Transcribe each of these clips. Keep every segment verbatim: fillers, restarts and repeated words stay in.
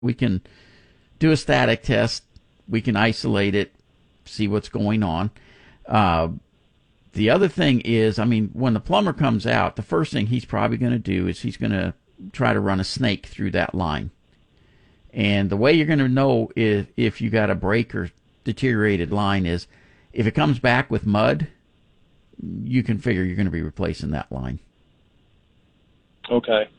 We can do a static test. We can isolate it, see what's going on. Uh, the other thing is, I mean, when the plumber comes out, the first thing he's probably going to do is he's going to try to run a snake through that line. And the way you're going to know if, if you got a break or deteriorated line is if it comes back with mud, you can figure you're going to be replacing that line. Okay.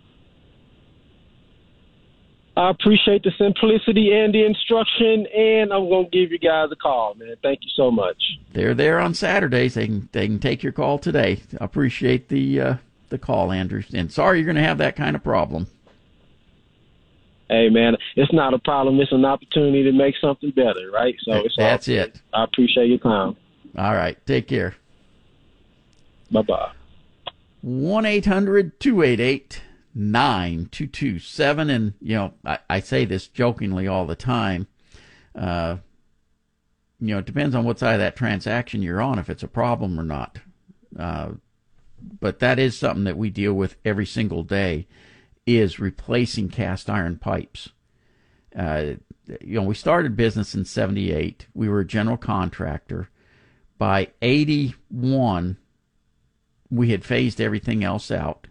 I appreciate the simplicity and the instruction, and I'm going to give you guys a call, man. Thank you so much. They're there on Saturdays. They can they can take your call today. I appreciate the uh, the call, Andrew. And sorry you're going to have that kind of problem. Hey, man, it's not a problem. It's an opportunity to make something better, right? So it's That's all it. I appreciate your time. All right. Take care. Bye-bye. one eight hundred two eight eight nine two two seven. And, you know, I, I say this jokingly all the time. Uh, you know, it depends on what side of that transaction you're on, if it's a problem or not. Uh, but that is something that we deal with every single day, is replacing cast iron pipes. Uh, you know, we started business in seventy-eight. We were a general contractor. By eighty-one, we had phased everything else out.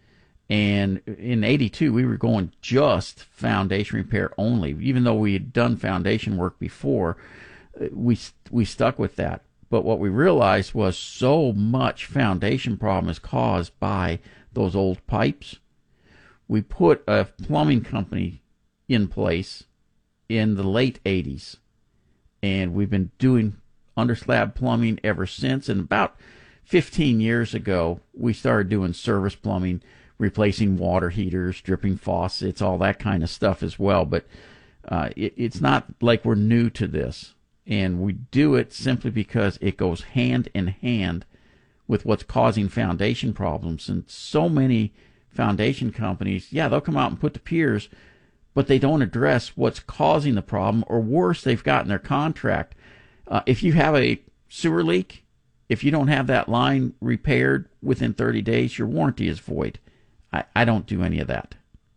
And in eighty-two, we were going just foundation repair only. Even though we had done foundation work before, we we stuck with that. But what we realized was so much foundation problem is caused by those old pipes. We put a plumbing company in place in the late eighties, and we've been doing underslab plumbing ever since. And about fifteen years ago, we started doing service plumbing, replacing water heaters, dripping faucets, all that kind of stuff as well. But uh, it, it's not like we're new to this. And we do it simply because it goes hand in hand with what's causing foundation problems. And so many foundation companies, yeah, they'll come out and put the piers, but they don't address what's causing the problem, or worse, they've got in their contract. Uh, if you have a sewer leak, if you don't have that line repaired within thirty days, your warranty is void. I, I don't do any of that.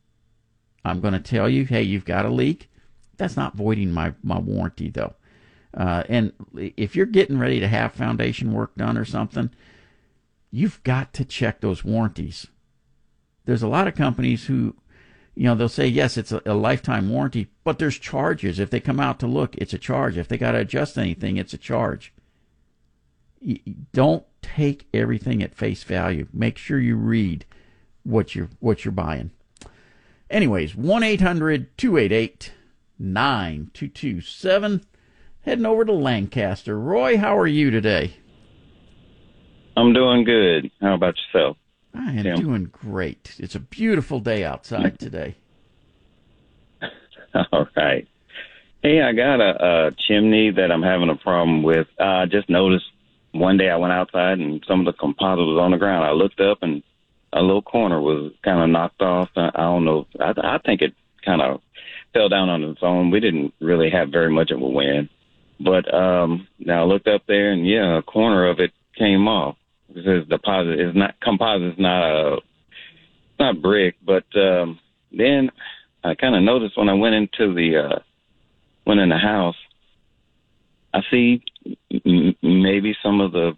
I'm going to tell you, hey, you've got a leak. That's not voiding my, my warranty, though. Uh, and if you're getting ready to have foundation work done or something, you've got to check those warranties. There's a lot of companies who, you know, they'll say, yes, it's a, a lifetime warranty, but there's charges. If they come out to look, it's a charge. If they got to adjust anything, it's a charge. You don't take everything at face value. Make sure you read what you're, what you're buying. Anyways, one eight hundred two eight eight nine two two seven. Heading over to Lancaster. Roy, how are you today? I'm doing good. How about yourself? I am Tim? doing great. It's a beautiful day outside today. All right. Hey, I got a, a chimney that I'm having a problem with. Uh, I just noticed one day I went outside and some of the composite was on the ground. I looked up and a little corner was kind of knocked off. I, I don't know. I, I think it kind of fell down on its own. We didn't really have very much of a wind. But um, now I looked up there, and, yeah, a corner of it came off. It says deposit is not composite is not a not brick, but um, then I kind of noticed when I went into the uh, went in the house, I see m- maybe some of the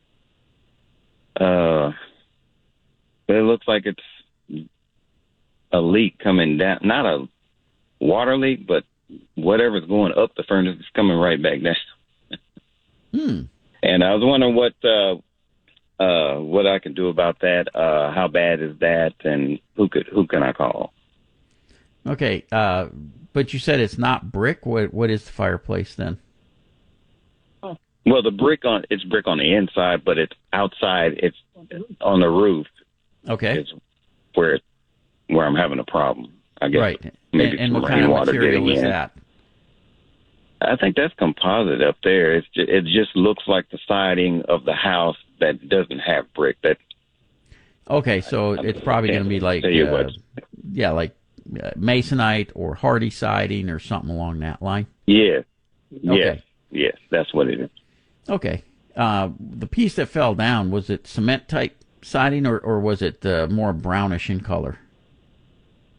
uh, it looks like it's a leak coming down, not a water leak, but whatever's going up the furnace is coming right back down. Hmm. And I was wondering what uh, uh, what I can do about that. Uh, how bad is that, and who could who can I call? Okay, uh, but you said it's not brick. What what is the fireplace then? Well, the brick on it's brick on the inside, but it's outside. It's on the roof. Okay, it's where it, where I'm having a problem. I guess right. Maybe and and some what kind of rainwater material getting is in. that? I think that's composite up there. It's just, it just looks like the siding of the house that doesn't have brick. That Okay, so I, it's probably going to be like, tell you uh, what. yeah, like uh, masonite or hardy siding or something along that line. Yeah, yes, Okay. yes, that's what it is. Okay. Uh, the piece that fell down, was it cement type siding or, or was it uh, more brownish in color?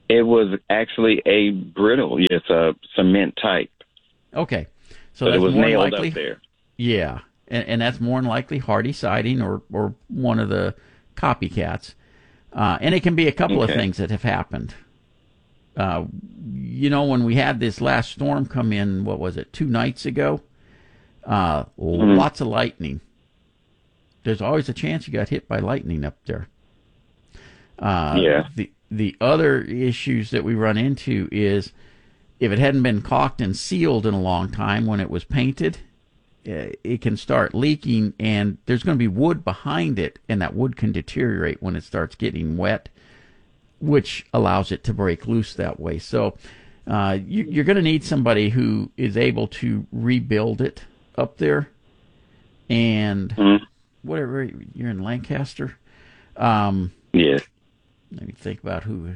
It was actually a brittle, yes, a cement type. Okay, so but that's it was more than nailed likely, up there. Yeah, and, and that's more than likely Hardy siding or, or one of the copycats. Uh, and it can be a couple Okay. of things that have happened. Uh, you know, when we had this last storm come in, what was it, two nights ago? Uh, Mm-hmm. Lots of lightning. There's always a chance you got hit by lightning up there. Uh, Yeah. The the other issues that we run into is if it hadn't been caulked and sealed in a long time when it was painted, uh, it can start leaking, and there's going to be wood behind it, and that wood can deteriorate when it starts getting wet, which allows it to break loose that way. So uh, you, you're going to need somebody who is able to rebuild it up there. And Mm-hmm. whatever, you're in Lancaster. Um, Yes. let me think about who.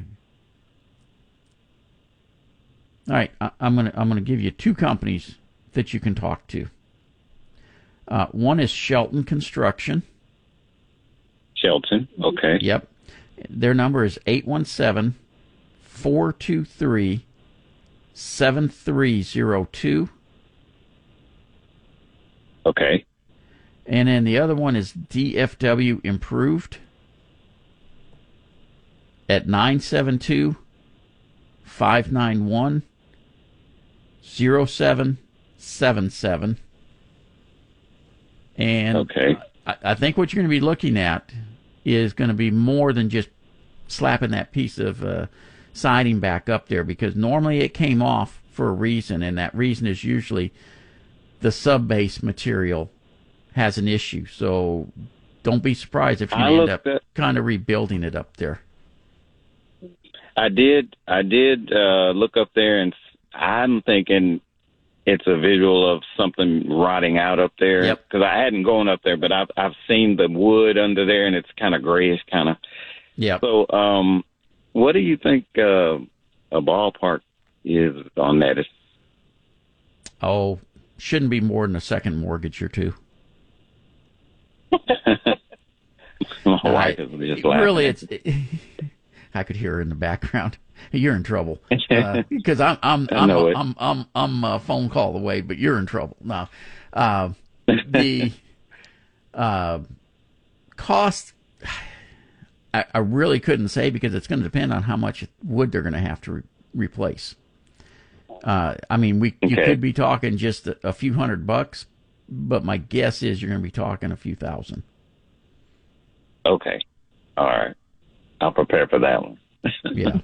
All right, I, I'm gonna I'm gonna give you two companies that you can talk to. Uh, one is Shelton Construction. Shelton. Okay. Yep, their number is eight one seven, four two three, seven three zero two. Okay. And then the other one is D F W Improved at nine seven two, five nine one, zero seven seven seven. And Okay. I, I think what you're going to be looking at is going to be more than just slapping that piece of uh, siding back up there, because normally it came off for a reason, and that reason is usually the sub-base material has an issue. So don't be surprised if you I end looked up at- kind of rebuilding it up there. I did. I did uh, look up there, and s- I'm thinking it's a visual of something rotting out up there. Yep. Because I hadn't gone up there, but I've I've seen the wood under there, and it's kind of grayish, kind of. Yep. So, um, what do you think uh, a ballpark is on that? It's, Oh, shouldn't be more than a second mortgage or two. my I- wife is just laughing. really, it's. I could hear her in the background. You're in trouble because I'm I'm I I'm know it. I'm I'm, I'm a phone call away, but you're in trouble now. Uh, the uh, cost, I, I really couldn't say, because it's going to depend on how much wood they're going to have to re- replace. Uh, I mean, we you Okay. could be talking just a, a few hundred bucks, but my guess is you're going to be talking a few thousand. Okay. All right. I'll prepare for that one. Yeah.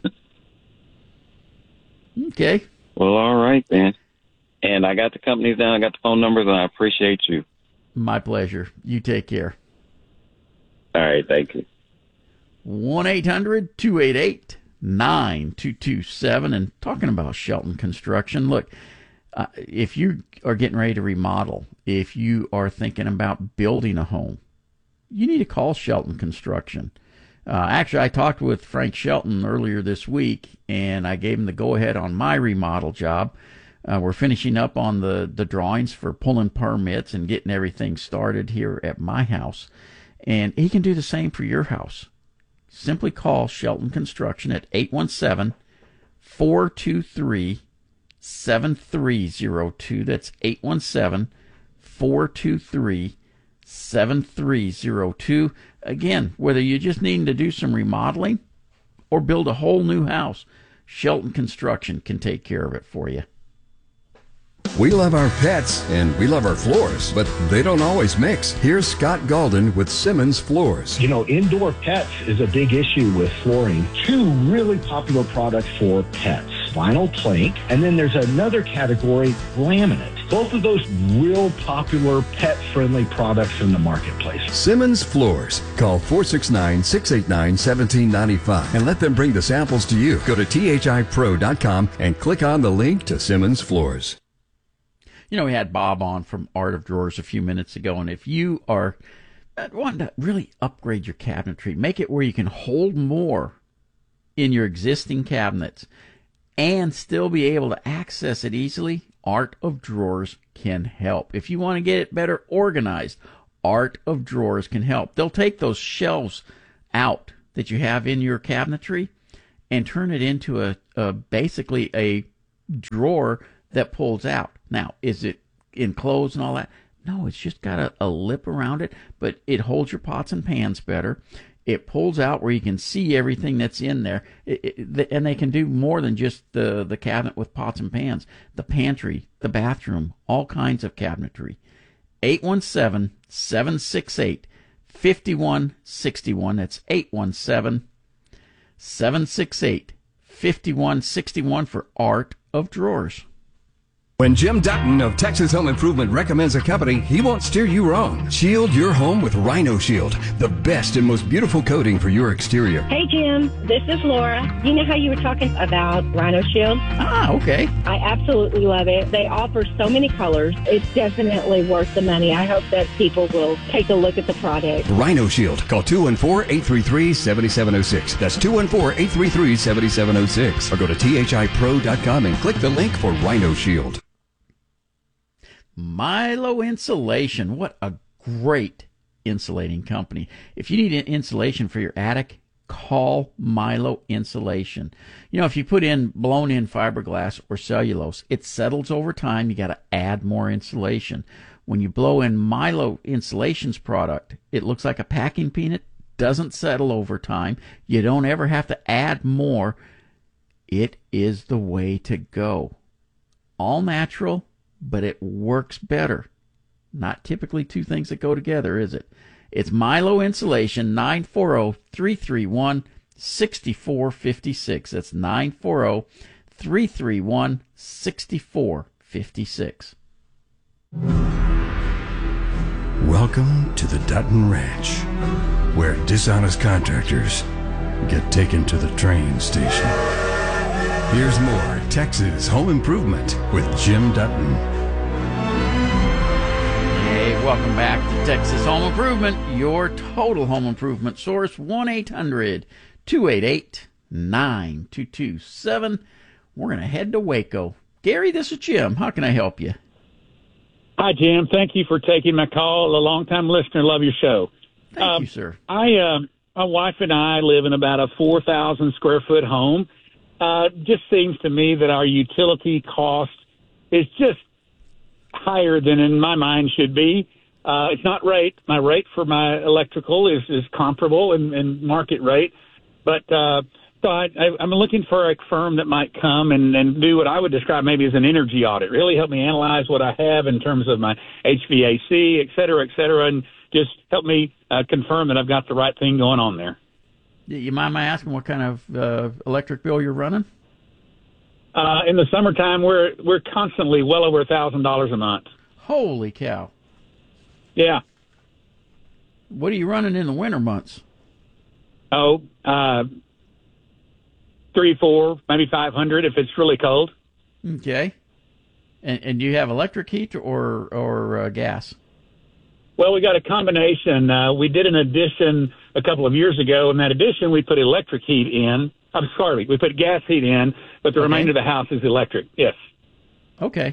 Okay. Well, all right then. And I got the companies down. I got the phone numbers, and I appreciate you. My pleasure. You take care. All right. Thank you. one eight hundred two eight eight nine two two seven. And talking about Shelton Construction, look, uh, if you are getting ready to remodel, if you are thinking about building a home, you need to call Shelton Construction. Uh, actually, I talked with Frank Shelton earlier this week, and I gave him the go-ahead on my remodel job. Uh, we're finishing up on the, the drawings for pulling permits and getting everything started here at my house. And he can do the same for your house. Simply call Shelton Construction at eight one seven, four two three, seven three zero two. That's eight one seven, four two three, seven three zero two. Again, whether you're just needing to do some remodeling or build a whole new house, Shelton Construction can take care of it for you. We love our pets and we love our floors, but they don't always mix. Here's Scott Galden with Simmons Floors. You know, indoor pets is a big issue with flooring. Two really popular products for pets, vinyl plank, and then there's another category, laminate. Both of those real popular pet-friendly products in the marketplace. Simmons Floors. Call four six nine, six eight nine, one seven nine five and let them bring the samples to you. Go to T H I pro dot com and click on the link to Simmons Floors. You know, we had Bob on from Art of Drawers a few minutes ago, and if you are wanting to really upgrade your cabinetry, make it where you can hold more in your existing cabinets and still be able to access it easily, Art of Drawers can help. If you want to get it better organized, Art of Drawers can help. They'll take those shelves out that you have in your cabinetry, and turn it into a, a basically a drawer that pulls out. Now, is it enclosed and all that? No, it's just got a, a lip around it, but it holds your pots and pans better. It pulls out where you can see everything that's in there. It, it, and they can do more than just the, the cabinet with pots and pans. The pantry, the bathroom, all kinds of cabinetry. eight one seven, seven six eight, five one six one. That's eight one seven, seven six eight, five one six one for Art of Drawers. When Jim Dutton of Texas Home Improvement recommends a company, he won't steer you wrong. Shield your home with Rhino Shield, the best and most beautiful coating for your exterior. Hey, Jim. This is Laura. You know how you were talking about Rhino Shield? Ah, okay. I absolutely love it. They offer so many colors. It's definitely worth the money. I hope that people will take a look at the product. Rhino Shield. Call two one four, eight three three, seven seven zero six. That's two one four, eight three three, seven seven zero six. Or go to T H I pro dot com and click the link for Rhino Shield. Milo Insulation. What a great insulating company. If you need insulation for your attic, call Milo Insulation. You know, if you put in blown-in fiberglass or cellulose, it settles over time. You got to add more insulation. When you blow in Milo Insulation's product, it looks like a packing peanut, doesn't settle over time. You don't ever have to add more. It is the way to go. All natural, but it works better. Not typically two things that go together, is it? It's Milo Insulation, nine four zero, three three one, six four five six. That's nine four zero, three three one, six four five six. Welcome to the Dutton Ranch, where dishonest contractors get taken to the train station. Here's more Texas Home Improvement with Jim Dutton. Hey, welcome back to Texas Home Improvement, your total home improvement source. one eight hundred, two eight eight, nine two two seven. We're going to head to Waco. Gary, this is Jim. How can I help you? Hi, Jim. Thank you for taking my call. A long-time listener. Love your show. Thank um, you, sir. I, uh, my wife and I live in about a four thousand square foot home. Uh, just seems to me that our utility cost is just higher than in my mind should be. Uh, it's not rate. My rate for my electrical is, is comparable in, in market rate. But uh, so I, I, I'm looking for a firm that might come and, and do what I would describe maybe as an energy audit, really help me analyze what I have in terms of my H V A C, et cetera, et cetera, and just help me uh, confirm that I've got the right thing going on there. You mind my asking what kind of uh, electric bill you're running? Uh, in the summertime, we're we're constantly well over a thousand dollars a month. Holy cow! Yeah. What are you running in the winter months? Oh, uh, three, four, maybe five hundred if it's really cold. Okay. And and do you have electric heat or or uh, gas? Well, we got a combination. Uh, we did an addition a couple of years ago. In that addition, we put electric heat in. I'm sorry, we put gas heat in, but the okay. remainder of the house is electric. Yes. Okay.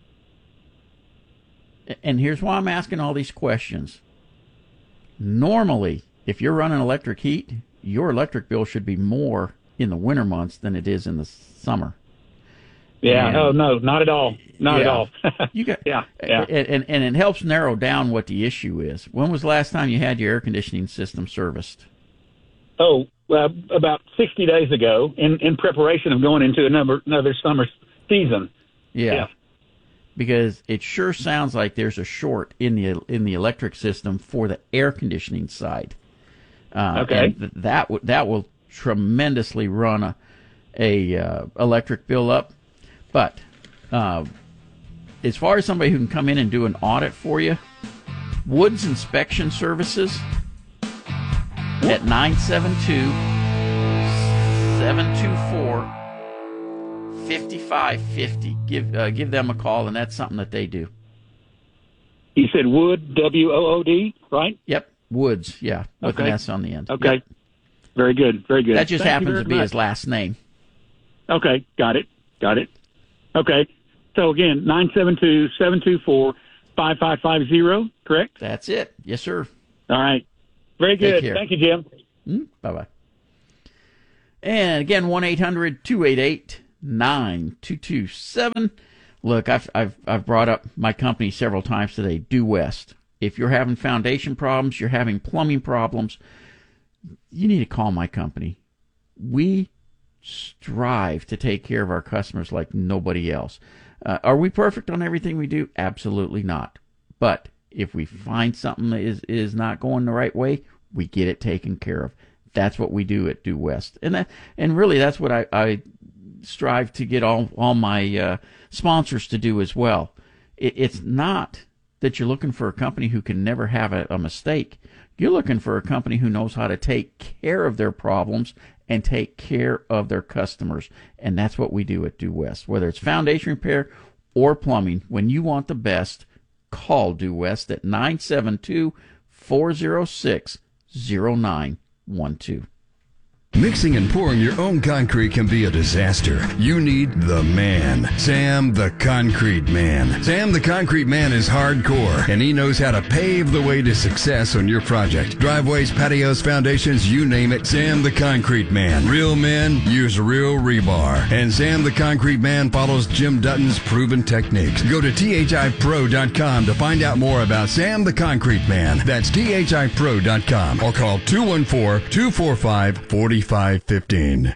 And here's why I'm asking all these questions. Normally, if you're running electric heat, your electric bill should be more in the winter months than it is in the summer. Yeah. And, oh no, not at all. Not yeah, at all. you got. Yeah. Yeah. And, and and it helps narrow down what the issue is. When was the last time you had your air conditioning system serviced? Oh, uh, about sixty days ago, in, in preparation of going into another another summer season. Yeah. yeah. Because it sure sounds like there's a short in the in the electric system for the air conditioning side. Uh, okay. And th- that w- that will tremendously run a a uh, electric bill up. But uh, as far as somebody who can come in and do an audit for you, Woods Inspection Services at nine seven two, seven two four, five five five zero. Give uh, give them a call, and that's something that they do. You said Wood, W O O D, right? Yep, Woods, yeah, with okay. an S on the end. Okay. Yep. Very good, very good. That just Thank happens to be much. his last name. Okay, got it, got it. Okay, so again, nine seven two, seven two four, five five five zero, correct? That's it. Yes, sir. All right. Very Take good. care. Thank you, Jim. Mm, bye-bye. And again, one eight hundred two eight eight nine two two seven. Look, I've, I've, I've brought up my company several times today, Due West. If you're having foundation problems, you're having plumbing problems, you need to call my company. We strive to take care of our customers like nobody else. Uh, are we perfect on everything we do? Absolutely not. But if we find something that is, is not going the right way, we get it taken care of. That's what we do at Due West. And that, and really that's what I, I strive to get all, all my uh, sponsors to do as well. It, it's not that you're looking for a company who can never have a, a mistake. You're looking for a company who knows how to take care of their problems and take care of their customers. And that's what we do at Due West. Whether it's foundation repair or plumbing, when you want the best, call Due West at nine seven two, four oh six, oh nine one two. Mixing and pouring your own concrete can be a disaster. You need the man, Sam the Concrete Man. Sam the Concrete Man is hardcore, and he knows how to pave the way to success on your project. Driveways, patios, foundations, you name it, Sam the Concrete Man. Real men use real rebar, and Sam the Concrete Man follows Jim Dutton's proven techniques. Go to T H I pro dot com to find out more about Sam the Concrete Man. That's T H I pro dot com, or call two one four, two four five, four five one five.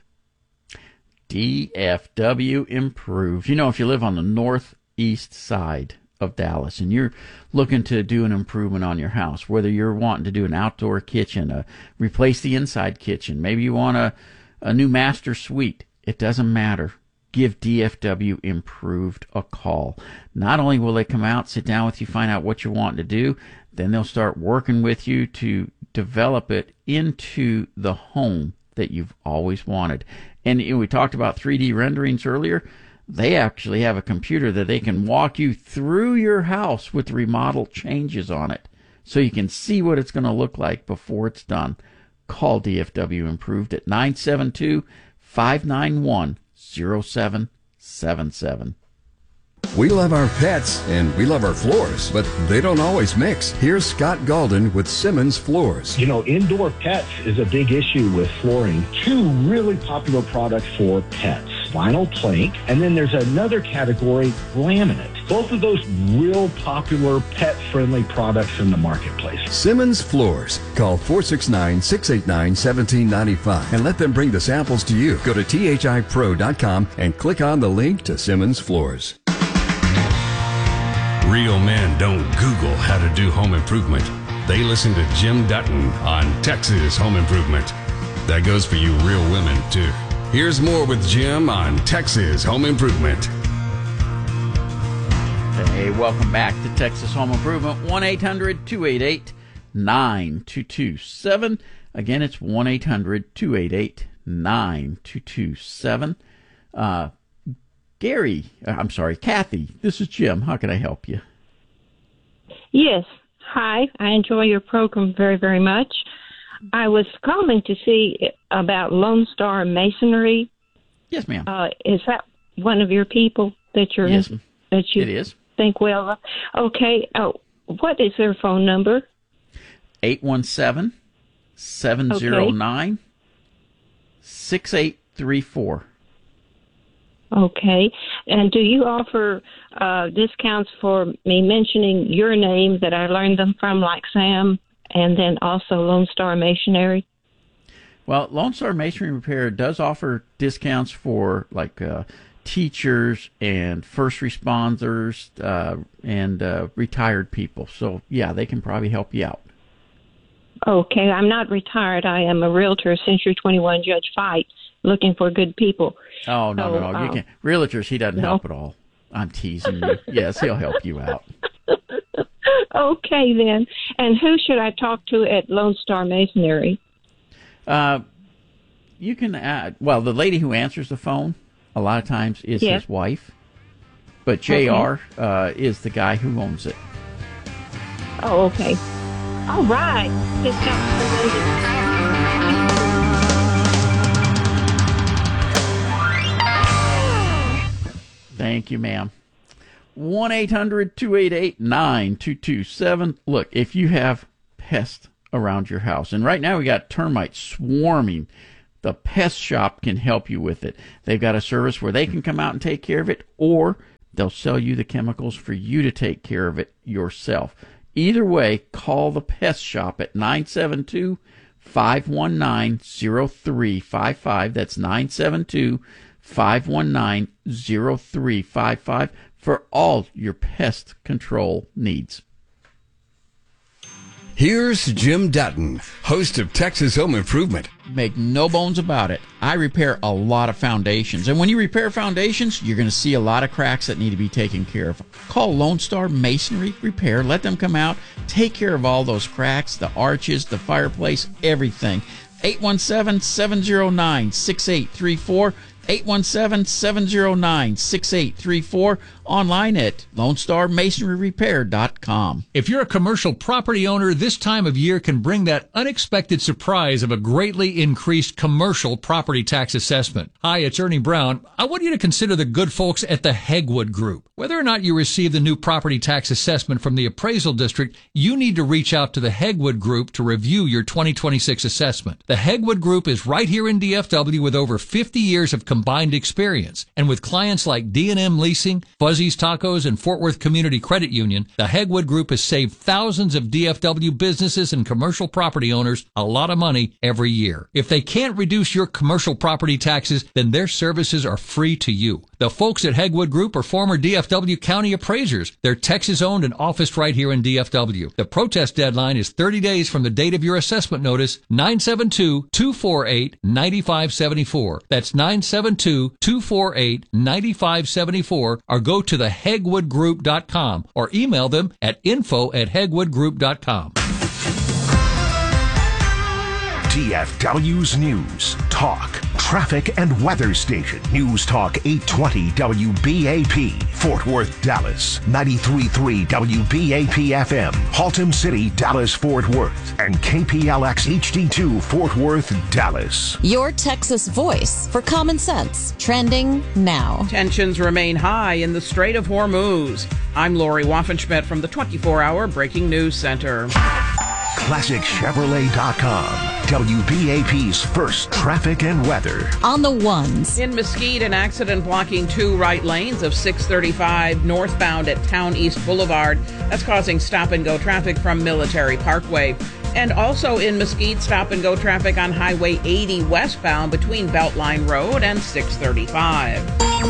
D F W Improved. You know, if you live on the northeast side of Dallas and you're looking to do an improvement on your house, whether you're wanting to do an outdoor kitchen, uh, replace the inside kitchen, maybe you want a, a new master suite, it doesn't matter. Give D F W Improved a call. Not only will they come out, sit down with you, find out what you're wanting to do, then they'll start working with you to develop it into the home that you've always wanted. And you know, we talked about three D renderings earlier. They actually have a computer that they can walk you through your house with remodel changes on it, so you can see what it's going to look like before it's done. Call D F W Improved at nine seven two, five nine one, zero seven seven seven. We love our pets and we love our floors, but they don't always mix. Here's Scott Galden with Simmons Floors. You know, indoor pets is a big issue with flooring. Two really popular products for pets, vinyl plank, and then there's another category, laminate. Both of those real popular pet-friendly products in the marketplace. Simmons Floors. Call four six nine, six eight nine, one seven nine five and let them bring the samples to you. Go to T H I pro dot com and click on the link to Simmons Floors. Real men don't Google how to do home improvement. They listen to Jim Dutton on Texas Home Improvement. That goes for you real women, too. Here's more with Jim on Texas Home Improvement. Hey, welcome back to Texas Home Improvement. one eight hundred two eight eight nine two two seven. Again, it's one eight hundred two eight eight nine two two seven. Uh, Gary, I'm sorry, Kathy, this is Jim. How can I help you? Yes. Hi. I enjoy your program very, very much. I was calling to see about Lone Star Masonry. Yes, ma'am. Uh, is that one of your people that you're yes, that you it is. think well of? Okay. Oh, what is their phone number? eight one seven, seven zero nine, six eight three four. Okay. And do you offer uh, discounts for me mentioning your name that I learned them from, like Sam, and then also Lone Star Masonry? Well, Lone Star Masonry Repair does offer discounts for like uh, teachers and first responders uh, and uh, retired people. So, yeah, they can probably help you out. Okay. I'm not retired. I am a realtor, Century twenty-one Judge Fight, looking for good people. Oh, no, so, no, no. You uh, can't. Realtors, he doesn't no? help at all. I'm teasing you. Yes, he'll help you out. Okay, then. And who should I talk to at Lone Star Masonry? Uh, you can add, well, the lady who answers the phone a lot of times is Yeah. his wife, but J R okay. uh, is the guy who owns it. Oh, okay. All right. Discount. Thank you, ma'am. one eight hundred two eight eight nine two two seven. Look, if you have pests around your house, and right now we got termites swarming the Pest Shop can help you with it. They've got a service where they can come out and take care of it, or they'll sell you the chemicals for you to take care of it yourself. Either way, call the Pest Shop at nine seven two, five one nine, zero three five five. That's nine seven two, five one nine, zero three five five for all your pest control needs. Here's Jim Dutton, host of Texas Home Improvement. Make no bones about it. I repair a lot of foundations. And when you repair foundations, you're going to see a lot of cracks that need to be taken care of. Call Lone Star Masonry Repair. Let them come out, take care of all those cracks, the arches, the fireplace, everything. eight one seven, seven zero nine, six eight three four. eight one seven, seven zero nine, six eight three four, online at lone star masonry repair dot com. If you're a commercial property owner, this time of year can bring that unexpected surprise of a greatly increased commercial property tax assessment. Hi, it's Ernie Brown. I want you to consider the good folks at the Hegwood Group. Whether or not you receive the new property tax assessment from the appraisal district, you need to reach out to the Hegwood Group to review your twenty twenty-six assessment. The Hegwood Group is right here in D F W with over fifty years of combined experience. And with clients like D and M Leasing, Fuzzy's Tacos, and Fort Worth Community Credit Union, the Hegwood Group has saved thousands of D F W businesses and commercial property owners a lot of money every year. If they can't reduce your commercial property taxes, then their services are free to you. The folks at Hegwood Group are former D F W County appraisers. They're Texas-owned and officed right here in D F W. The protest deadline is thirty days from the date of your assessment notice, nine seven two, two four eight, nine five seven four. That's nine seven two, two four eight, nine five seven four, or go to the hegwood group dot com or email them at info at hegwood group dot com. D F W's News, Talk, Traffic and Weather Station. News Talk eight twenty W B A P, Fort Worth, Dallas. ninety-three point three W B A P F M, Haltom City, Dallas, Fort Worth. And K P L X H D two, Fort Worth, Dallas. Your Texas voice for common sense. Trending now. Tensions remain high in the Strait of Hormuz. I'm Lori Waffenschmidt from the twenty-four hour Breaking News Center. Classic Chevrolet dot com. W B A P's first traffic and weather. On the ones. In Mesquite, an accident blocking two right lanes of six thirty-five northbound at Town East Boulevard. That's causing stop-and-go traffic from Military Parkway. And also in Mesquite, stop-and-go traffic on Highway eighty westbound between Beltline Road and six thirty-five.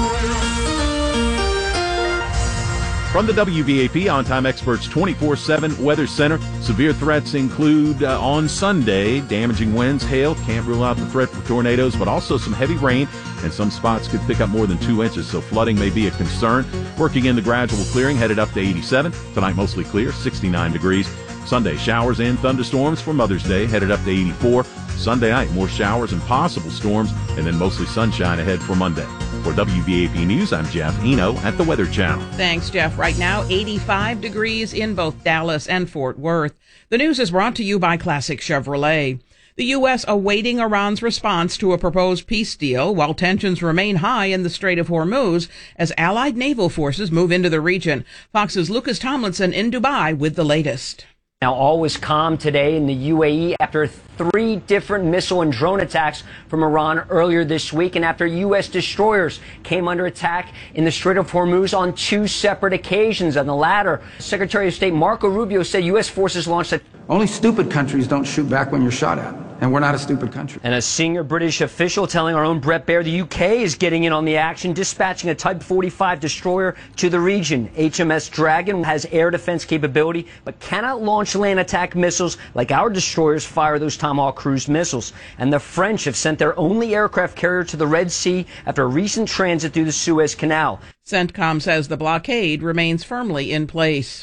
From the W B A P On-Time Experts twenty-four seven Weather Center, severe threats include uh, on Sunday, damaging winds, hail. Can't rule out the threat for tornadoes, but also some heavy rain, and some spots could pick up more than two inches, so flooding may be a concern. Working in the gradual clearing, headed up to eighty-seven. Tonight, mostly clear, sixty-nine degrees. Sunday, showers and thunderstorms for Mother's Day, headed up to eighty-four. Sunday night, more showers and possible storms, and then mostly sunshine ahead for Monday. For W B A P News, I'm Jeff Eno at the Weather Channel. Thanks, Jeff. Right now, eighty-five degrees in both Dallas and Fort Worth. The news is brought to you by Classic Chevrolet. The U S awaiting Iran's response to a proposed peace deal while tensions remain high in the Strait of Hormuz as allied naval forces move into the region. Fox's Lucas Tomlinson in Dubai with the latest. Now, all was calm today in the U A E after three different missile and drone attacks from Iran earlier this week, and after U S destroyers came under attack in the Strait of Hormuz on two separate occasions. On the latter, Secretary of State Marco Rubio said U S forces launched a... Only stupid countries don't shoot back when you're shot at. And we're not a stupid country. And a senior British official telling our own Brett Baer the U K is getting in on the action, dispatching a Type forty-five destroyer to the region. H M S Dragon has air defense capability, but cannot launch land attack missiles like our destroyers fire those Tomahawk cruise missiles. And the French have sent their only aircraft carrier to the Red Sea after a recent transit through the Suez Canal. CENTCOM says the blockade remains firmly in place.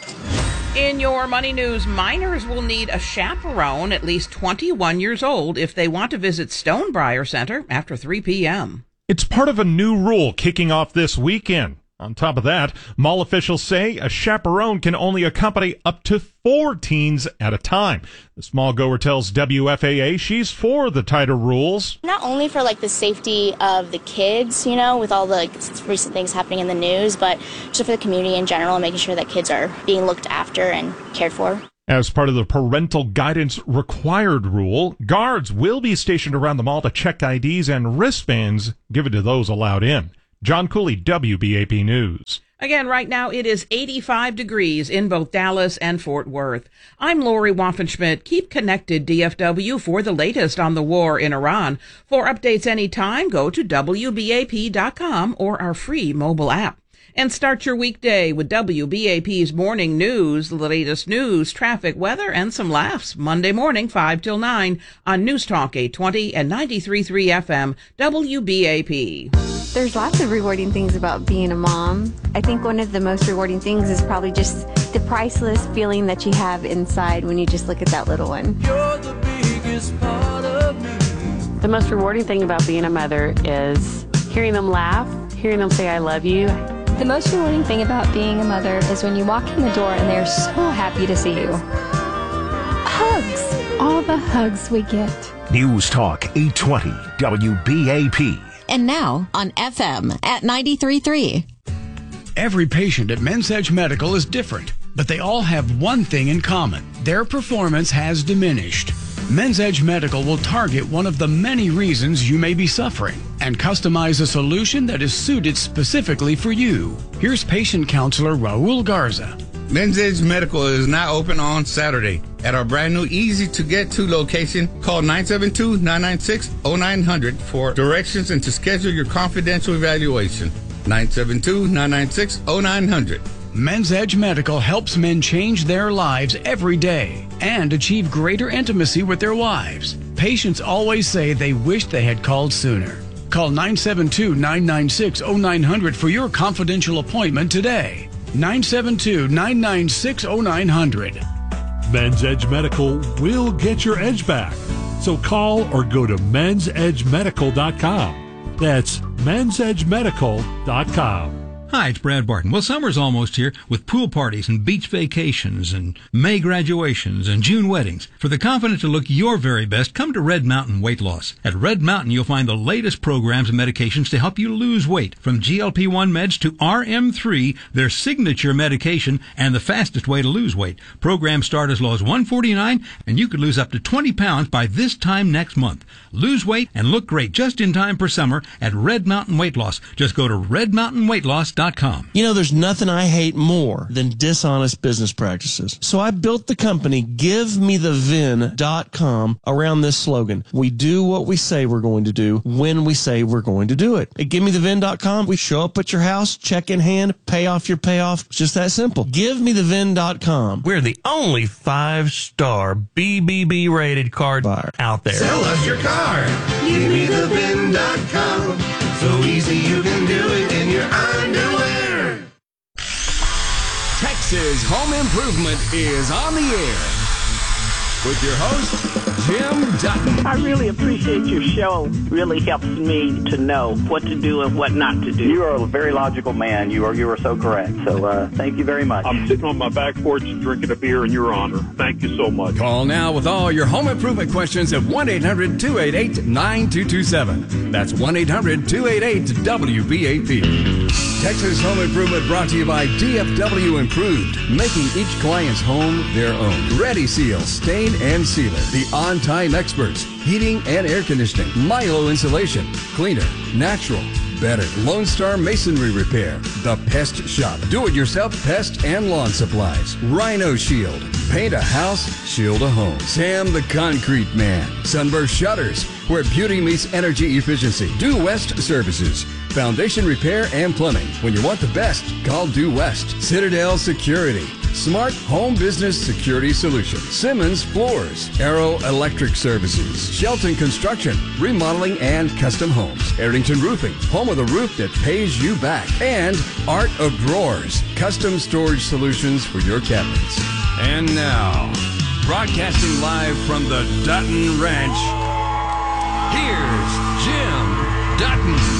In your money news, minors will need a chaperone at least twenty-one years old if they want to visit Stonebriar Center after three p.m. It's part of a new rule kicking off this weekend. On top of that, mall officials say a chaperone can only accompany up to four teens at a time. The small goer tells W F A A she's for the tighter rules. Not only for like the safety of the kids, you know, with all the like, recent things happening in the news, but just for the community in general, making sure that kids are being looked after and cared for. As part of the parental guidance required rule, guards will be stationed around the mall to check I Ds and wristbands given to those allowed in. John Cooley, W B A P News. Again, right now it is eighty-five degrees in both Dallas and Fort Worth. I'm Lori Waffenschmidt. Keep connected, D F W, for the latest on the war in Iran. For updates anytime, go to W B A P dot com or our free mobile app. And start your weekday with W B A P's morning news, the latest news, traffic, weather, and some laughs. Monday morning, five till nine on News Talk eight twenty and ninety-three point three F M, W B A P. There's lots of rewarding things about being a mom. I think one of the most rewarding things is probably just the priceless feeling that you have inside when you just look at that little one. You're the biggest part of me. The most rewarding thing about being a mother is hearing them laugh, hearing them say I love you. The most rewarding thing about being a mother is when you walk in the door and they're so happy to see you. Hugs. All the hugs we get. News Talk eight twenty W B A P. And now on F M at ninety-three point three. Every patient at Men's Edge Medical is different, but they all have one thing in common. Their performance has diminished. Men's Edge Medical will target one of the many reasons you may be suffering and customize a solution that is suited specifically for you. Here's patient counselor Raul Garza. Men's Edge Medical is now open on Saturday at our brand new easy-to-get-to location. Call nine seven two, nine nine six, zero nine zero zero for directions and to schedule your confidential evaluation. nine seven two, nine nine six, zero nine zero zero. Men's Edge Medical helps men change their lives every day and achieve greater intimacy with their wives. Patients always say they wish they had called sooner. Call nine seven two, nine nine six, zero nine zero zero for your confidential appointment today. nine seven two, nine nine six, zero nine zero zero. Men's Edge Medical will get your edge back. So call or go to mens edge medical dot com. That's mens edge medical dot com. Hi, it's Brad Barton. Well, summer's almost here with pool parties and beach vacations and May graduations and June weddings. For the confident to look your very best, come to Red Mountain Weight Loss. At Red Mountain, you'll find the latest programs and medications to help you lose weight. From G L P one meds to R M three, their signature medication and the fastest way to lose weight. Programs start as low as one hundred forty-nine dollars, and you could lose up to twenty pounds by this time next month. Lose weight and look great just in time for summer at Red Mountain Weight Loss. Just go to red mountain weight loss dot com. You know, there's nothing I hate more than dishonest business practices. So I built the company give me the vin dot com around this slogan. We do what we say we're going to do when we say we're going to do it. At give me the vin dot com, we show up at your house, check in hand, pay off your payoff. It's just that simple. give me the vin dot com. We're the only five-star B B B rated card buyer out there. Sell us your car. give me the vin dot com. So easy you can do it in your underwear. Texas Home Improvement is on the air with your host, Jim Dutton. I really appreciate your show. Really helps me to know what to do and what not to do. You are a very logical man. You are you are so correct. So uh, thank you very much. I'm sitting on my back porch drinking a beer in your honor. Thank you so much. Call now with all your home improvement questions at one eight hundred two eight eight nine two two seven. That's one eight hundred two eight eight W B A P. Texas Home Improvement brought to you by D F W Improved, making each client's home their own. Ready Seal, Stain and Sealer, the on-time experts, heating and air conditioning, Milo Insulation, cleaner, natural, better. Lone Star Masonry Repair, the Pest Shop, do-it-yourself pest and lawn supplies. Rhino Shield, paint a house, shield a home. Sam the Concrete Man, Sunburst Shutters, where beauty meets energy efficiency. Due West Services, foundation repair and plumbing. When you want the best, call Due West. Citadel Security, smart home business security solutions. Simmons Floors, Arrow Electric Services, Shelton Construction, remodeling and custom homes. Arrington Roofing, home of the roof that pays you back. And Art of Drawers, custom storage solutions for your cabinets. And now, broadcasting live from the Dutton Ranch, here's Jim Dutton.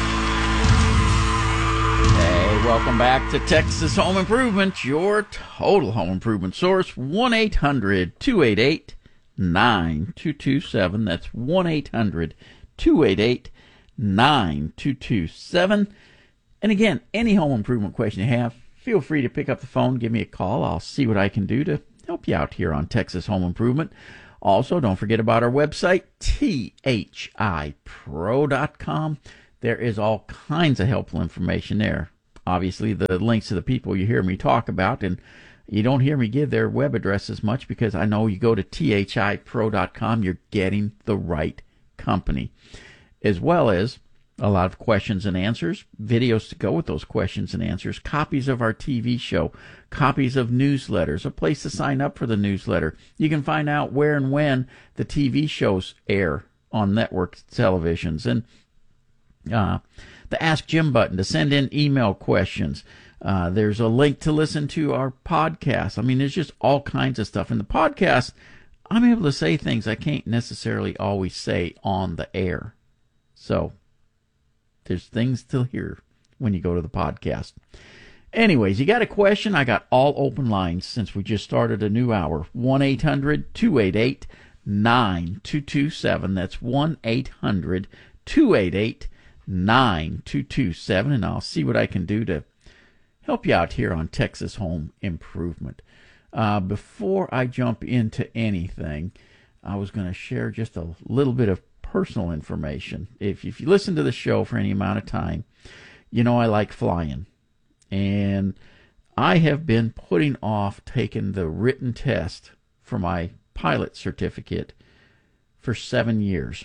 Hey, welcome back to Texas Home Improvement, your total home improvement source. one eight hundred two eight eight nine two two seven. That's one eight hundred two eight eight nine two two seven. And again, any home improvement question you have, feel free to pick up the phone, give me a call. I'll see what I can do to help help you out here on Texas Home Improvement. Also, don't forget about our website, T H I pro dot com. There is all kinds of helpful information there. Obviously, the links to the people you hear me talk about, and you don't hear me give their web addresses much because I know you go to T H I pro dot com, you're getting the right company. As well as a lot of questions and answers, videos to go with those questions and answers, copies of our T V show, copies of newsletters, a place to sign up for the newsletter. You can find out where and when the T V shows air on network televisions, and uh, the Ask Jim button to send in email questions. Uh, there's a link to listen to our podcast. I mean, there's just all kinds of stuff. In the podcast, I'm able to say things I can't necessarily always say on the air. So there's things to hear when you go to the podcast. Anyways, you got a question? I got all open lines since we just started a new hour. one eight hundred two eight eight nine two two seven. That's one eight hundred two eight eight nine two two seven. And I'll see what I can do to help you out here on Texas Home Improvement. Uh, before I jump into anything, I was going to share just a little bit of personal information. If, if you listen to the show for any amount of time, you know I like flying. And I have been putting off taking the written test for my pilot certificate for seven years.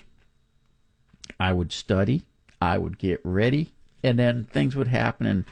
I would study, I would get ready, and then things would happen, and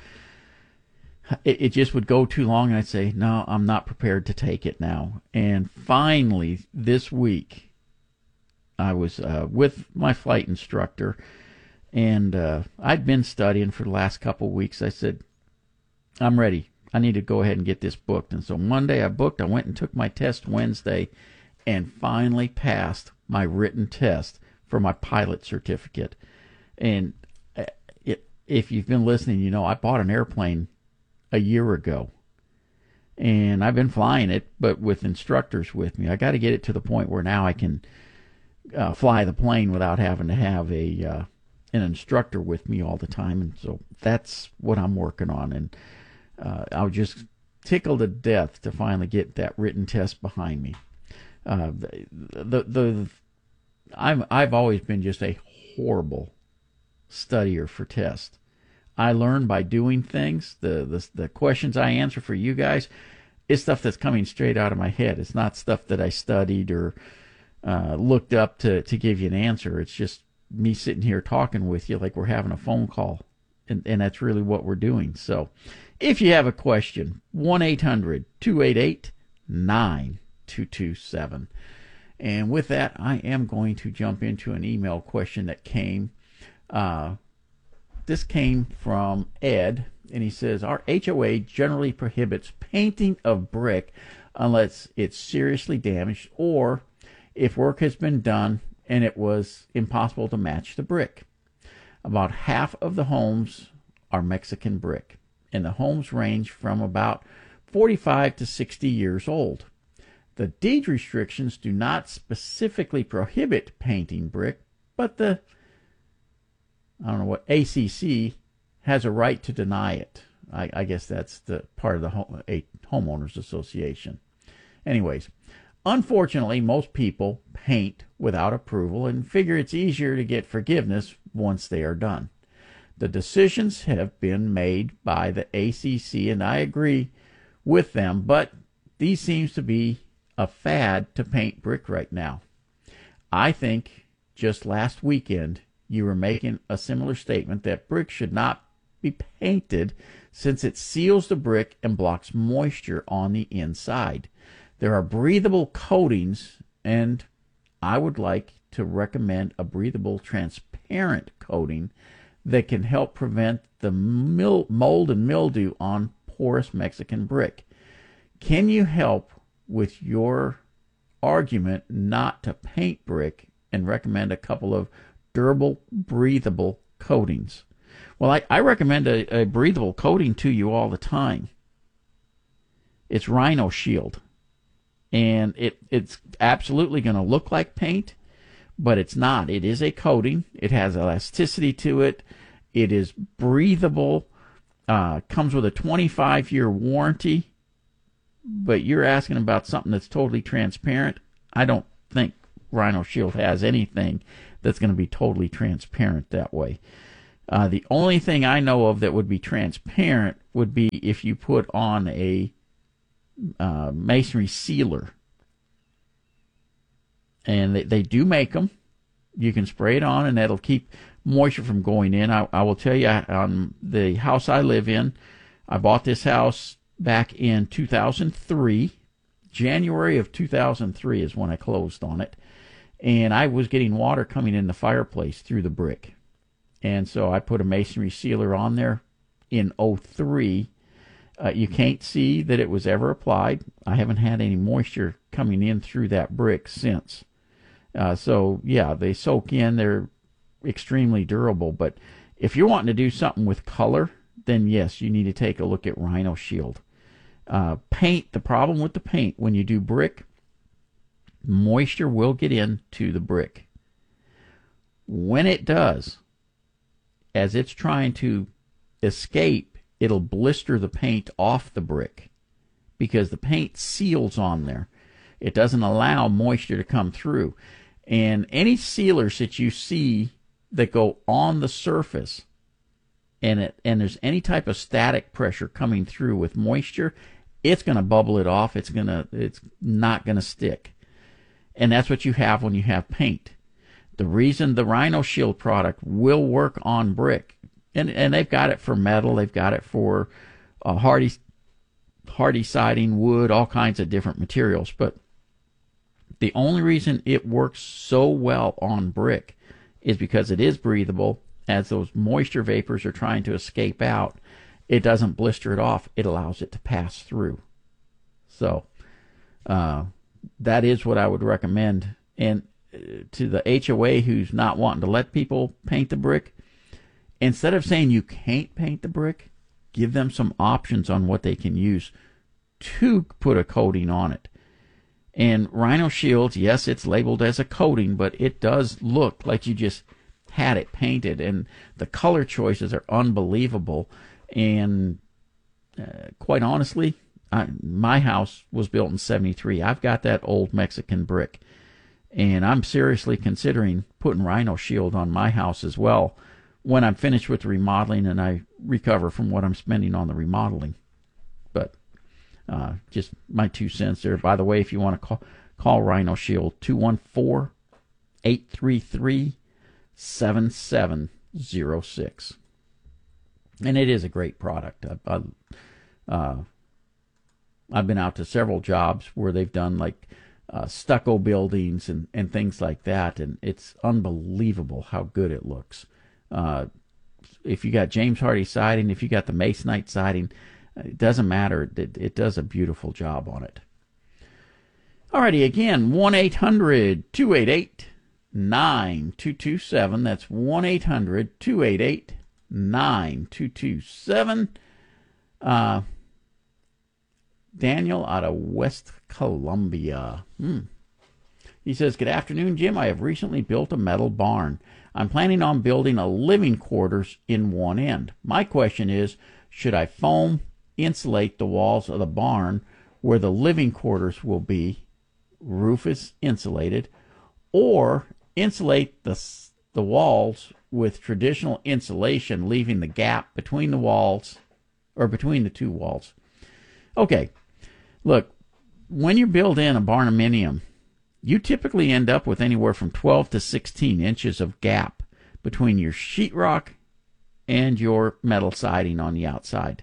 it, it just would go too long, and I'd say, no, I'm not prepared to take it now. And finally, this week, I was uh, with my flight instructor, and uh, I'd been studying for the last couple of weeks. I said, I'm ready. I need to go ahead and get this booked. And so Monday I booked. I went and took my test Wednesday and finally passed my written test for my pilot certificate. And it, if you've been listening, you know I bought an airplane a year ago. And I've been flying it, but with instructors with me. I got to get it to the point where now I can Uh, fly the plane without having to have a uh, an instructor with me all the time, and so that's what I'm working on. And uh, I was just tickled to death to finally get that written test behind me. Uh, the, the the I'm I've always been just a horrible studier for tests. I learn by doing things. The the the questions I answer for you guys is stuff that's coming straight out of my head. It's not stuff that I studied or Uh, looked up to, to give you an answer. It's just me sitting here talking with you like we're having a phone call. And, and that's really what we're doing. So if you have a question, one eight hundred two eight eight nine two two seven. And with that, I am going to jump into an email question that came. Uh, this came from Ed, and he says, our H O A generally prohibits painting of brick unless it's seriously damaged or if work has been done and it was impossible to match the brick. About half of the homes are Mexican brick, and the homes range from about forty-five to sixty years old. The deed restrictions do not specifically prohibit painting brick, but the, I don't know what, A C C has a right to deny it. I, I guess that's the part of the home, a homeowners association. Anyways, unfortunately, most people paint without approval and figure it's easier to get forgiveness once they are done. The decisions have been made by the A C C, and I agree with them, but these seems to be a fad to paint brick right now. I think just last weekend you were making a similar statement that brick should not be painted since it seals the brick and blocks moisture on the inside. There are breathable coatings, and I would like to recommend a breathable transparent coating that can help prevent the mil- mold and mildew on porous Mexican brick. Can you help with your argument not to paint brick and recommend a couple of durable, breathable coatings? Well, I, I recommend a, a breathable coating to you all the time. It's Rhino Shield. And it, it's absolutely going to look like paint, but it's not. It is a coating. It has elasticity to it. It is breathable. Uh, comes with a twenty-five year warranty. but you're asking about something that's totally transparent. I don't think Rhino Shield has anything that's going to be totally transparent that way. Uh, the only thing I know of that would be transparent would be if you put on a uh, masonry sealer. And they, they do make them. You can spray it on, and that'll keep moisture from going in. I, I will tell you, on the house I live in, I bought this house back in two thousand three. January of two thousand three is when I closed on it. And I was getting water coming in the fireplace through the brick. And so I put a masonry sealer on there in oh three. Uh, you can't see that it was ever applied. I haven't had any moisture coming in through that brick since. Uh, so, yeah, they soak in. They're extremely durable. But if you're wanting to do something with color, then, yes, you need to take a look at Rhino Shield. Uh, paint, the problem with the paint, when you do brick, moisture will get into the brick. When it does, as it's trying to escape, it'll blister the paint off the brick because the paint seals on there. It doesn't allow moisture to come through. And any sealers that you see that go on the surface and it and there's any type of static pressure coming through with moisture, it's going to bubble it off. It's going to it's not going to stick. And that's what you have when you have paint. The reason the Rhino Shield product will work on brick, and, and they've got it for metal, they've got it for uh, hardy, hardy siding, wood, all kinds of different materials, but the only reason it works so well on brick is because it is breathable. As those moisture vapors are trying to escape out, it doesn't blister it off. It allows it to pass through. So uh, that is what I would recommend. And to the H O A who's not wanting to let people paint the brick, instead of saying you can't paint the brick, give them some options on what they can use to put a coating on it. And Rhino Shields, yes, it's labeled as a coating, but it does look like you just had it painted, and the color choices are unbelievable. And uh, quite honestly, I, my house was built in seventy-three. I've got that old Mexican brick. And I'm seriously considering putting Rhino Shield on my house as well when I'm finished with the remodeling and I recover from what I'm spending on the remodeling. But uh, just my two cents there. By the way, if you want to call, call Rhino Shield, two one four, eight three three, seven seven zero six. And it is a great product. I, I, uh, I've been out to several jobs where they've done like Uh, stucco buildings and, and things like that, and it's unbelievable how good it looks. Uh, if you got James Hardy siding, if you got the Masonite siding, it doesn't matter. It, it does a beautiful job on it. Alrighty, again, one eight hundred, two eight eight, nine two two seven. That's one eight hundred, two eight eight, nine two two seven. Uh, Daniel out of West Columbia. Hmm. He says, good afternoon, Jim. I have recently built a metal barn. I'm planning on building a living quarters in one end. My question is, should I foam insulate the walls of the barn where the living quarters will be, roof is insulated, or insulate the, the walls with traditional insulation, leaving the gap between the walls, or between the two walls? Okay, look, when you build in a barnuminium, you typically end up with anywhere from twelve to sixteen inches of gap between your sheetrock and your metal siding on the outside.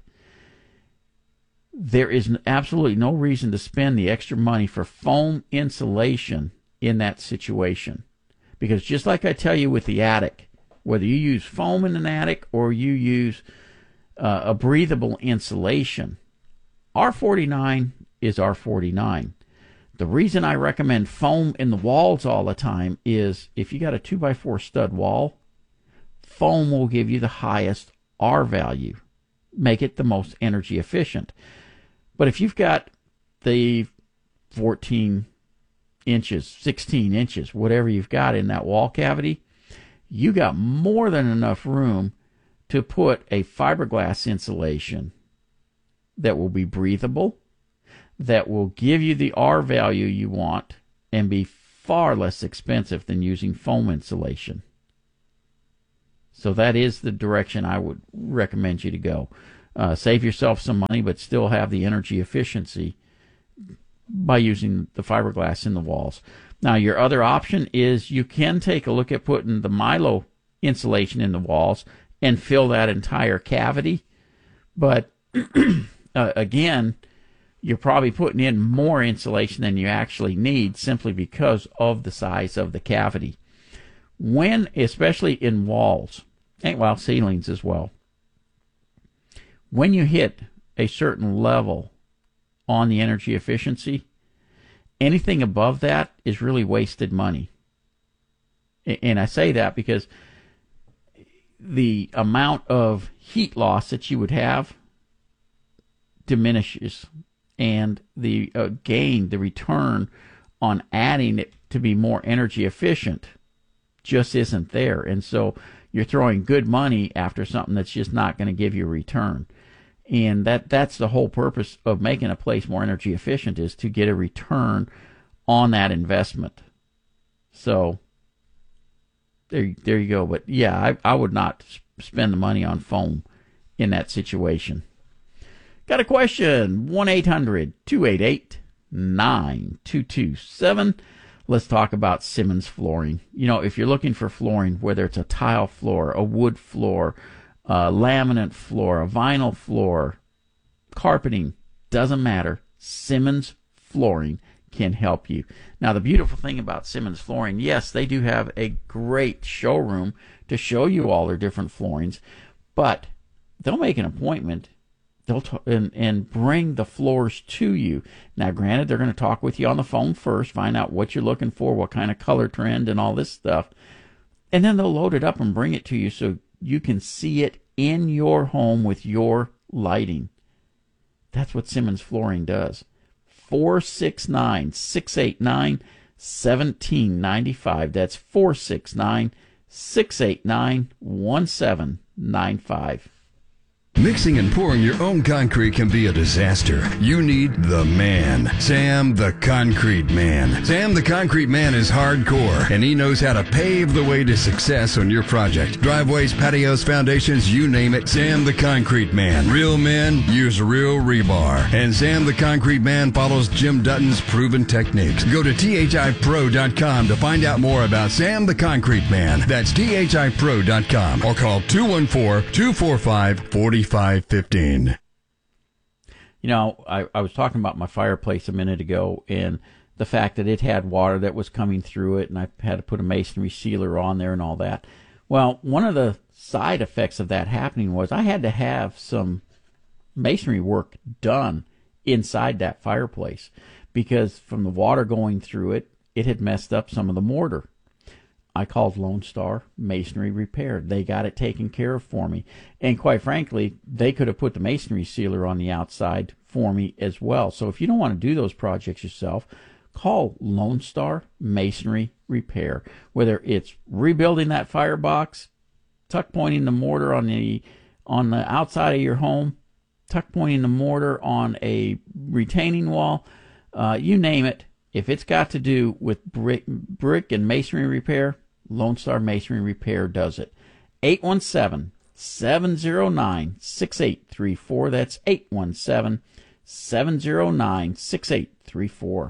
There is absolutely no reason to spend the extra money for foam insulation in that situation. Because just like I tell you with the attic, whether you use foam in an attic or you use uh, a breathable insulation, R forty-nine is R forty-nine. The reason I recommend foam in the walls all the time is if you got a two by four stud wall, foam will give you the highest R value, make it the most energy efficient. But if you've got the fourteen inches, sixteen inches, whatever you've got in that wall cavity, you got more than enough room to put a fiberglass insulation that will be breathable, that will give you the R value you want and be far less expensive than using foam insulation. So that is the direction I would recommend you to go. Uh, save yourself some money, but still have the energy efficiency by using the fiberglass in the walls. Now, your other option is you can take a look at putting the Milo insulation in the walls and fill that entire cavity. But uh, again, you're probably putting in more insulation than you actually need simply because of the size of the cavity. When, especially in walls, and well, ceilings as well, when you hit a certain level on the energy efficiency, anything above that is really wasted money. And I say that because the amount of heat loss that you would have diminishes, and the uh, gain, the return on adding it to be more energy efficient just isn't there. And so you're throwing good money after something that's just not going to give you a return. And that that's the whole purpose of making a place more energy efficient, is to get a return on that investment. So there, there you go. But yeah, I, I would not spend the money on foam in that situation. Got a question? one eight hundred two eight eight nine two two seven. Let's talk about Simmons flooring. You know, if you're looking for flooring, whether it's a tile floor, a wood floor, a laminate floor, a vinyl floor, carpeting, doesn't matter. Simmons Flooring can help you. Now, the beautiful thing about Simmons Flooring, yes, they do have a great showroom to show you all their different floorings, but they'll make an appointment. They'll t- and, and bring the floors to you. Now, granted, they're going to talk with you on the phone first, find out what you're looking for, what kind of color trend and all this stuff, and then they'll load it up and bring it to you so you can see it in your home with your lighting. That's what Simmons Flooring does. four six nine, six eight nine, one seven nine five. That's four six nine, six eight nine, one seven nine five. Mixing and pouring your own concrete can be a disaster. You need the man, Sam the Concrete Man. Sam the Concrete Man is hardcore, and he knows how to pave the way to success on your project. Driveways, patios, foundations, you name it, Sam the Concrete Man. Real men use real rebar, and Sam the Concrete Man follows Jim Dutton's proven techniques. Go to T H I pro dot com to find out more about Sam the Concrete Man. That's T H I pro dot com, or call two one four, two four five, four five one five. You know, I, I was talking about my fireplace a minute ago and the fact that it had water that was coming through it, and I had to put a masonry sealer on there and all that. Well, one of the side effects of that happening was I had to have some masonry work done inside that fireplace because from the water going through it, it had messed up some of the mortar. I called Lone Star Masonry Repair. They got it taken care of for me. And quite frankly, they could have put the masonry sealer on the outside for me as well. So if you don't want to do those projects yourself, call Lone Star Masonry Repair. Whether it's rebuilding that firebox, tuck pointing the mortar on the on the outside of your home, tuck pointing the mortar on a retaining wall, uh, you name it. If it's got to do with brick, brick and masonry repair, Lone Star Masonry Repair does it. eight one seven, seven zero nine, six eight three four. That's eight one seven, seven zero nine, six eight three four.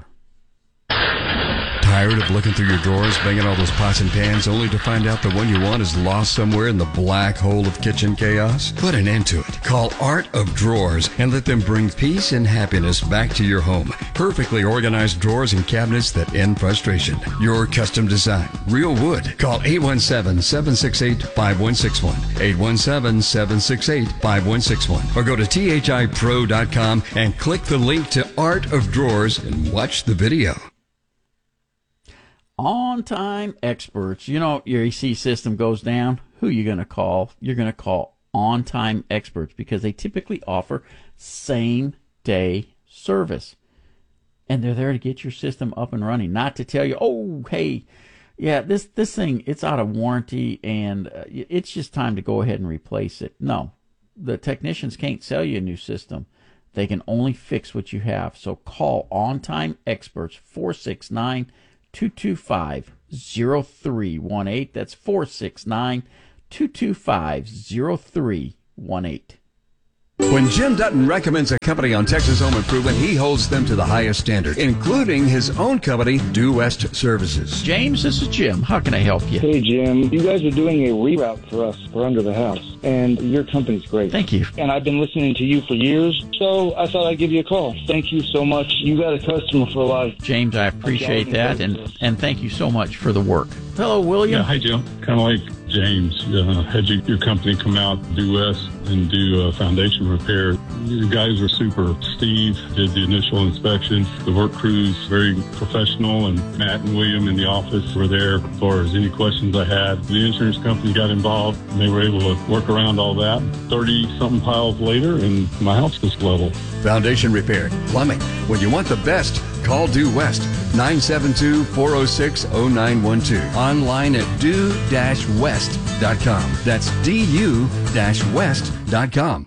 Tired of looking through your drawers, banging all those pots and pans, only to find out the one you want is lost somewhere in the black hole of kitchen chaos? Put an end to it. Call Art of Drawers and let them bring peace and happiness back to your home. Perfectly organized drawers and cabinets that end frustration. Your custom design. Real wood. Call eight one seven, seven six eight, five one six one. eight one seven, seven six eight, five one six one. Or go to T H I pro dot com and click the link to Art of Drawers and watch the video. On-time experts. You know, your A C system goes down, who are you going to call? You're going to call on-time experts because they typically offer same-day service. And they're there to get your system up and running, not to tell you, oh, hey, yeah, this, this thing, it's out of warranty and uh, it's just time to go ahead and replace it. No, the technicians can't sell you a new system. They can only fix what you have. So call On Time Experts, four six nine, two two five, zero three one eight. That's four six nine, two two five, zero three one eight. When Jim Dutton recommends a company on Texas Home Improvement, he holds them to the highest standard, including his own company, Due West Services. James, this is Jim. How can I help you? Hey, Jim. You guys are doing a reroute for us for Under the House, and your company's great. Thank you. And I've been listening to you for years, so I thought I'd give you a call. Thank you so much. You got a customer for life. James, I appreciate that, and, and thank you so much for the work. Hello, William. Yeah, hi, Jim. Kind of like James, uh, had you, your company come out, Due West, and do uh, foundation repair. You guys were super. Steve did the initial inspection. The work crew's very professional, and Matt and William in the office were there as far as any questions I had. The insurance company got involved, and they were able to work around all that. thirty-something piles later, and my house was level. Foundation repair, plumbing. When you want the best, call Due West, nine seven two, four oh six, oh nine one two. Online at due dash west dot com. That's D U west dot com.